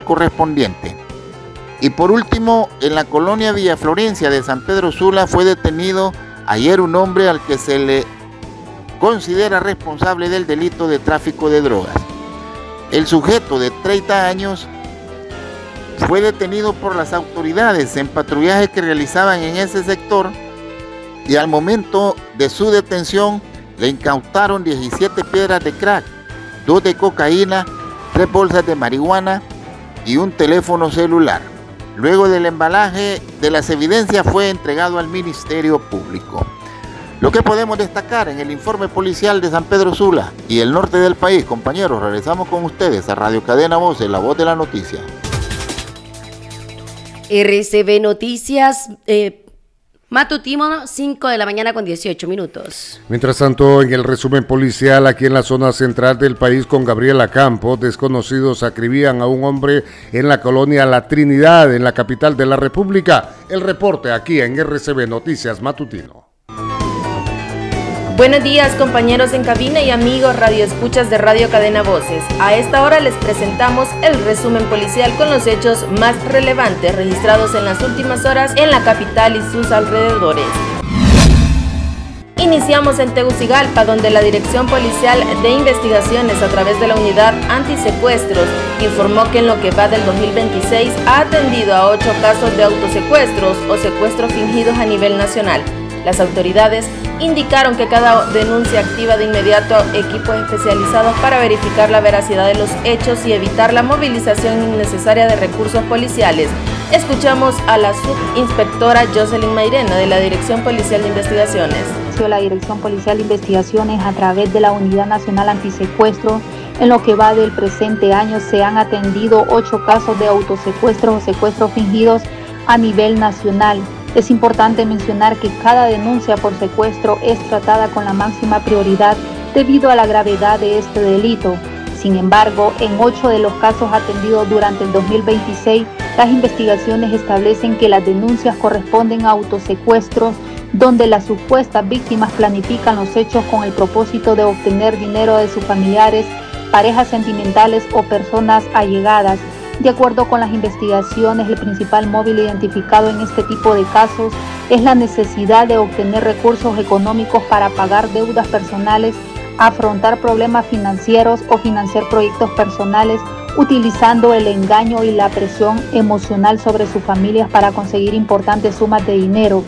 correspondiente. Y por último, en la colonia Villa Florencia de San Pedro Sula fue detenido ayer un hombre al que se le considera responsable del delito de tráfico de drogas. El sujeto de 30 años fue detenido por las autoridades en patrullaje que realizaban en ese sector y al momento de su detención le incautaron 17 piedras de crack, 2 de cocaína, 3 bolsas de marihuana y un teléfono celular. Luego del embalaje de las evidencias fue entregado al Ministerio Público. Lo que podemos destacar en el informe policial de San Pedro Sula y el norte del país, compañeros, regresamos con ustedes a Radio Cadena Voces, la voz de la noticia. RCB Noticias, matutino, 5 de la mañana con 18 minutos. Mientras tanto, en el resumen policial, aquí en la zona central del país con Gabriela Campos, desconocidos acribían a un hombre en la colonia La Trinidad, en la capital de la República. El reporte aquí en RCB Noticias Matutino. Buenos días, compañeros en cabina y amigos radioescuchas de Radio Cadena Voces. A esta hora les presentamos el resumen policial con los hechos más relevantes registrados en las últimas horas en la capital y sus alrededores. Iniciamos en Tegucigalpa, donde la Dirección Policial de Investigaciones a través de la Unidad Antisecuestros informó que en lo que va del 2026 ha atendido a 8 casos de autosecuestros o secuestros fingidos a nivel nacional. Las autoridades indicaron que cada denuncia activa de inmediato equipos especializados para verificar la veracidad de los hechos y evitar la movilización innecesaria de recursos policiales. Escuchamos a la subinspectora Jocelyn Mairena de la Dirección Policial de Investigaciones. La Dirección Policial de Investigaciones a través de la Unidad Nacional Antisecuestro, en lo que va del presente año se han atendido 8 casos de autosecuestros o secuestros fingidos a nivel nacional. Es importante mencionar que cada denuncia por secuestro es tratada con la máxima prioridad debido a la gravedad de este delito. Sin embargo, en 8 de los casos atendidos durante el 2026, las investigaciones establecen que las denuncias corresponden a autosecuestros donde las supuestas víctimas planifican los hechos con el propósito de obtener dinero de sus familiares, parejas sentimentales o personas allegadas. De acuerdo con las investigaciones, el principal móvil identificado en este tipo de casos es la necesidad de obtener recursos económicos para pagar deudas personales, afrontar problemas financieros o financiar proyectos personales, utilizando el engaño y la presión emocional sobre sus familias para conseguir importantes sumas de dinero.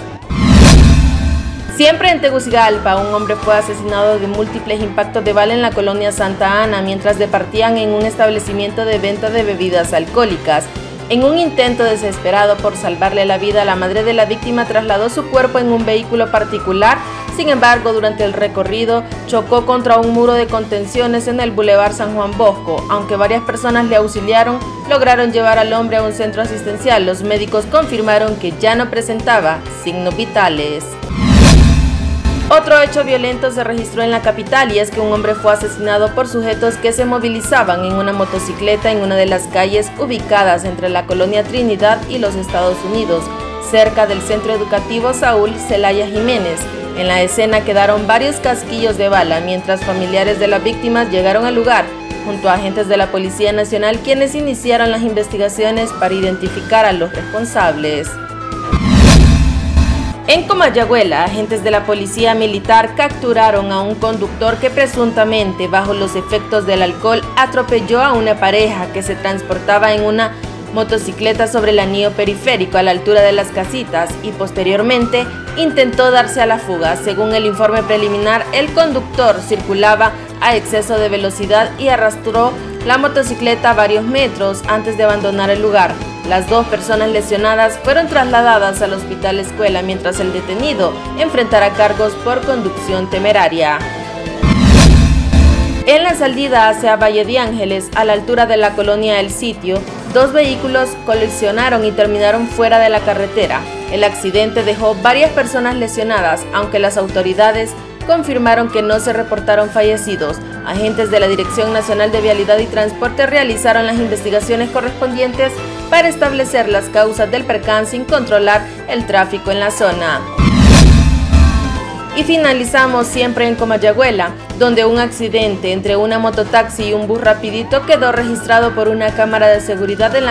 Siempre en Tegucigalpa, un hombre fue asesinado de múltiples impactos de bala en la colonia Santa Ana mientras departían en un establecimiento de venta de bebidas alcohólicas. En un intento desesperado por salvarle la vida, la madre de la víctima trasladó su cuerpo en un vehículo particular. Sin embargo, durante el recorrido chocó contra un muro de contenciones en el Boulevard San Juan Bosco. Aunque varias personas le auxiliaron, lograron llevar al hombre a un centro asistencial. Los médicos confirmaron que ya no presentaba signos vitales. Otro hecho violento se registró en la capital y es que un hombre fue asesinado por sujetos que se movilizaban en una motocicleta en una de las calles ubicadas entre la colonia Trinidad y los Estados Unidos, cerca del centro educativo Saúl Zelaya Jiménez. En la escena quedaron varios casquillos de bala, mientras familiares de las víctimas llegaron al lugar, junto a agentes de la Policía Nacional, quienes iniciaron las investigaciones para identificar a los responsables. En Comayagüela, agentes de la Policía Militar capturaron a un conductor que presuntamente, bajo los efectos del alcohol, atropelló a una pareja que se transportaba en una motocicleta sobre el anillo periférico a la altura de las Casitas y posteriormente intentó darse a la fuga. Según el informe preliminar, el conductor circulaba a exceso de velocidad y arrastró la motocicleta varios metros antes de abandonar el lugar. Las 2 personas lesionadas fueron trasladadas al Hospital Escuela, mientras el detenido enfrentará cargos por conducción temeraria. En la salida hacia Valle de Ángeles, a la altura de la colonia El Sitio, 2 vehículos colisionaron y terminaron fuera de la carretera. El accidente dejó varias personas lesionadas, aunque las autoridades confirmaron que no se reportaron fallecidos. Agentes de la Dirección Nacional de Vialidad y Transporte realizaron las investigaciones correspondientes para establecer las causas del percance y controlar el tráfico en la zona. Y finalizamos siempre en Comayagüela, donde un accidente entre una mototaxi y un bus rapidito quedó registrado por una cámara de seguridad en la